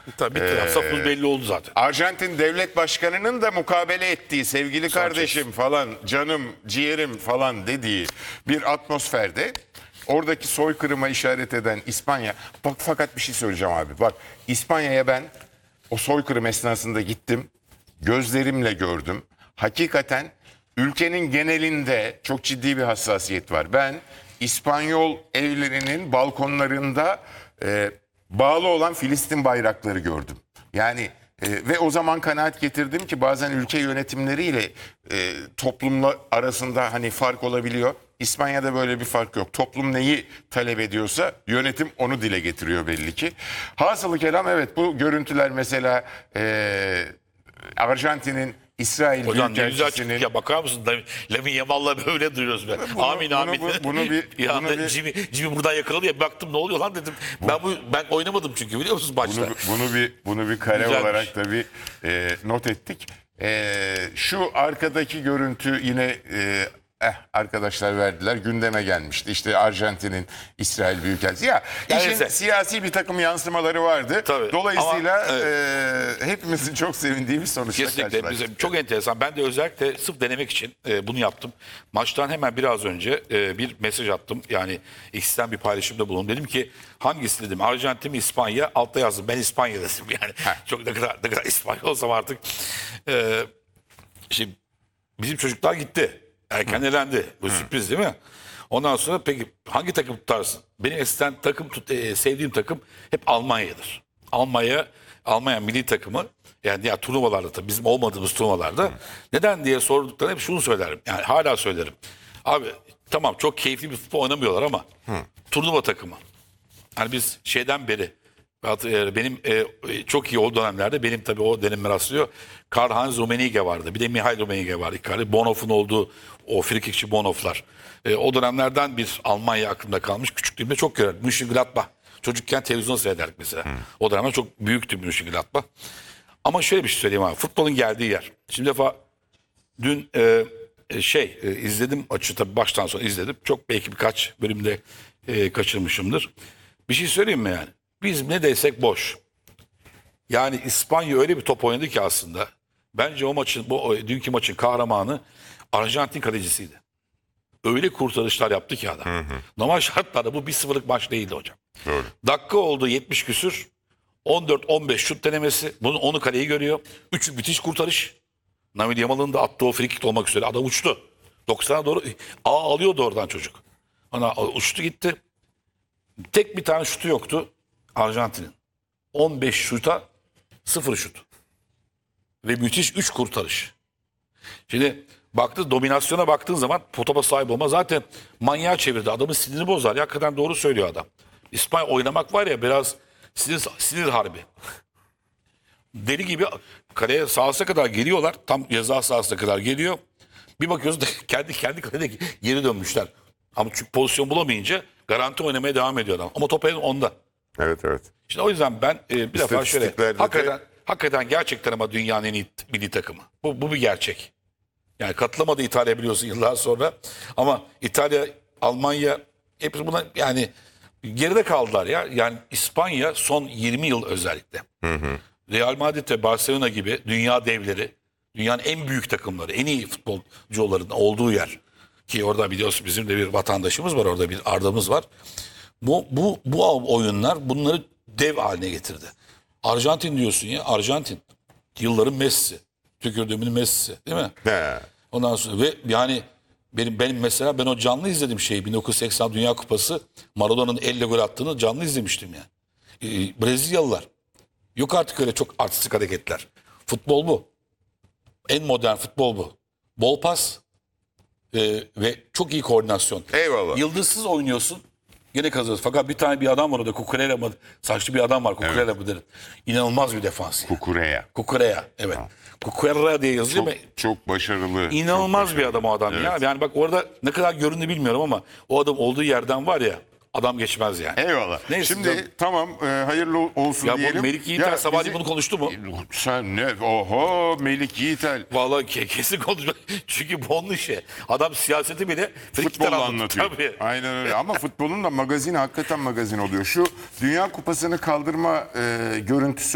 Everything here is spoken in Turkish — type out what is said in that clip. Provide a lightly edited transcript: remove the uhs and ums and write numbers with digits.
Tabii bir taraf safımız belli oldu zaten. Arjantin devlet başkanının da mukabele ettiği sevgili kardeşim falan, canım, ciğerim falan dediği bir atmosferde oradaki soykırıma işaret eden İspanya. Bak, fakat bir şey söyleyeceğim abi. Bak, İspanya'ya ben o soykırım esnasında gittim. Gözlerimle gördüm. Hakikaten ülkenin genelinde çok ciddi bir hassasiyet var. Ben İspanyol evlerinin balkonlarında bağlı olan Filistin bayrakları gördüm. Yani ve o zaman kanaat getirdim ki bazen ülke yönetimleriyle toplumla arasında hani fark olabiliyor. İspanya'da böyle bir fark yok. Toplum neyi talep ediyorsa yönetim onu dile getiriyor belli ki. Hasılı kelam, evet, bu görüntüler mesela Arjantin'in İsrail Hocam ne güzel çıktık Büyükelçisi'nin... ya, bakar mısın? Lamin Yamal'la böyle duruyoruz be. Amin amin. Bir anda Jimmy buradan yakaladı ya, baktım ne oluyor lan dedim. Ben oynamadım çünkü, biliyor musunuz başta. Bunu bir kare Güzelmiş. olarak tabii not ettik. Şu arkadaki görüntü yine arkadaşlar verdiler, gündeme gelmişti. İşte Arjantin'in İsrail Büyükelçisi. Ya işin Neyse. siyasi bir takım yansımaları vardı. Tabii. Dolayısıyla Ama, hepimizin çok sevindiği bir sonuçla Kesinlikle karşılaştık. bize çok enteresan. Ben de özellikle sırf denemek için bunu yaptım. Maçtan hemen biraz önce bir mesaj attım. Yani X'ten bir paylaşımda bulundum. Dedim ki hangisi dedim, Arjantin mi İspanya? Altta yazdım. Ben İspanya dedim yani. Çok ne kadar İspanya olsam artık. Şimdi bizim çocuklar gitti. Erken elendi. Bu sürpriz değil mi? Ondan sonra peki hangi takım tutarsın? Benim eskiden sevdiğim takım hep Almanya'dır. Almanya milli takımı, yani ya turnuvalarda, tabii bizim olmadığımız turnuvalarda. Neden diye sorduklarında hep şunu söylerim. Yani hala söylerim. Abi tamam, çok keyifli bir futbol oynamıyorlar ama turnuva takımı. Hani biz şeyden beri benim çok iyi o dönemlerde, benim tabii o dönemler rastlıyor. Karl-Heinz Rummenigge vardı. Bir de Mihail Rummenigge vardı. Bonhoeff'un olduğu o frikikçi Bonhoeff'lar. O dönemlerden bir Almanya aklımda kalmış. Küçüklüğümde çok görerdim. Mönchengladbach. Çocukken televizyon seyrederdik mesela. O dönemler çok büyüktü Mönchengladbach. Ama şöyle bir şey söyleyeyim abi. Futbolun geldiği yer. Şimdi defa dün izledim maçı, tabii baştan sona izledim. Çok, belki birkaç bölümde kaçırmışımdır. Bir şey söyleyeyim mi yani? Biz ne desek boş. Yani İspanya öyle bir top oynadı ki aslında. Bence o maçın, dünkü maçın kahramanı Arjantin kalecisiydi. Öyle kurtarışlar yaptı ki adam. Normal şartlarda bu 1-0'lık maç değildi hocam. Doğru. Dakika oldu 70 küsür. 14-15 şut denemesi. Bunun 10'u kaleyi görüyor. 3'ü müthiş kurtarış. Lamine Yamal'ın da attığı o frikik olmak üzere. Adam uçtu. 90'a doğru alıyordu oradan çocuk. Ona uçtu gitti. Tek bir tane şutu yoktu Arjantin'in. 15 şuta 0 şut. Ve müthiş 3 kurtarış. Şimdi dominasyona baktığın zaman topa sahip olma zaten manyağa çevirdi. Adamın sinirini bozar. Hakikaten doğru söylüyor adam. İspanya oynamak var ya, biraz sinir harbi. Deli gibi kaleye sahasına kadar geliyorlar. Tam ceza sahasına kadar geliyor. Bir bakıyoruz da kendi kalede geri dönmüşler. Ama çünkü pozisyon bulamayınca garanti oynamaya devam ediyor adam. Ama top onda. Evet. Şimdi o yüzden ben bir defa şöyle İstatistiklerde hakikaten gerçekten ama dünyanın en iyi milli takımı. Bu bir gerçek. Yani katılamadı İtalya, biliyorsun, yıllar sonra. Ama İtalya, Almanya hepsi buna yani geride kaldılar ya. Yani İspanya son 20 yıl özellikle. Real Madrid ve Barcelona gibi dünya devleri, dünyanın en büyük takımları, en iyi futbolcuların olduğu yer. Ki orada biliyorsun bizim de bir vatandaşımız var, orada bir Arda'mız var. Bu oyunlar bunları dev haline getirdi. Arjantin diyorsun ya, Arjantin yılların Messi'si. Tükürdüğümün Messi'si, değil mi? He. Ondan sonra ve yani benim mesela ben o canlı izledim 1980 Dünya Kupası, Maradona'nın elle gol attığını canlı izlemiştim yani. Brezilyalılar. Yok artık öyle çok artistik hareketler. Futbol bu. En modern futbol bu. Bol pas ve çok iyi koordinasyon. Eyvallah. Yıldızsız oynuyorsun. Gene kazanıyorsun. Fakat bir adam var orada. Kukurela mı? Saçlı bir adam var. Kukurela mı derim. İnanılmaz bir defans. Kukureya. Evet. Kukurela diye yazıyor. Çok başarılı. İnanılmaz bir adam o adam ya. Yani bak orada ne kadar göründü bilmiyorum ama o adam olduğu yerden var ya, adam geçmez yani. Eyvallah. Neyse, Şimdi tamam, hayırlı olsun ya diyelim. bu Melik Yiğiter sabahleyin bunu konuştu mu? Sen ne? Oho, Melik Yiğiter. Vallahi kesin konuşma. Çünkü bu onun işi. Adam siyaseti bile Futbolla anlatıyor. Tabii. Aynen öyle. Ama futbolun da magazini hakikaten magazin oluyor. Şu Dünya Kupası'nı kaldırma görüntüsü